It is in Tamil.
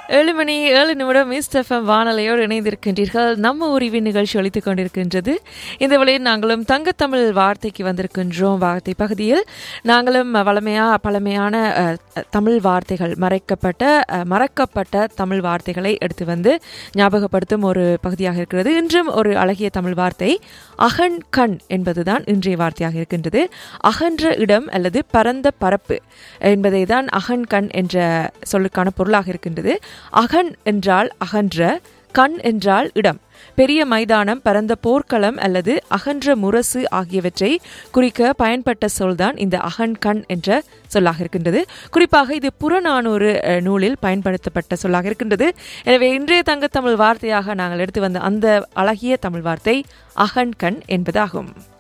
7 மணி 7 நிமிடம் ஈஸ்ட் எஃப்எம் வானொலியோடு இணைந்திருக்கின்றீர்கள். நம்ம உரிவின் நிகழ்ச்சி ஒலித்துக் கொண்டிருக்கின்றது. இந்த வேளையில் நாங்களும் தங்கத்தமிழ் வார்த்தைக்கு வந்திருக்கின்றோம். வார்த்தை பகுதியில் நாங்களும் பழமையான தமிழ் வார்த்தைகள், மறக்கப்பட்ட தமிழ் வார்த்தைகளை எடுத்து வந்து ஞாபகப்படுத்தும் ஒரு பகுதியாக இருக்கிறது. இன்றும் ஒரு அழகிய தமிழ் வார்த்தை அகன் கண் என்பதுதான் இன்றைய வார்த்தையாக இருக்கின்றது. அகன்ற இடம் அல்லது பரந்த பரப்பு என்பதை தான் அகன் கண் என்ற சொல்லுக்கான பொருளாக இருக்கின்றது. அகன் என்றால் அகன்ற, கண் என்றால் இடம். பெரிய மைதானம், பரந்த போர்க்களம் அல்லது அகன்ற முரசு ஆகியவற்றை குறிக்க பயன்பட்ட சொல்தான் இந்த அகன் கண் என்ற சொல்லாக இருக்கின்றது. குறிப்பாக இது புறநானூறு நூலில் பயன்படுத்தப்பட்ட சொல்லாக இருக்கின்றது. எனவே இன்றைய தங்கத்தமிழ் வார்த்தையாக நாங்கள் எடுத்து வந்த அந்த அழகிய தமிழ் வார்த்தை அகன் கண் என்பதாகும்.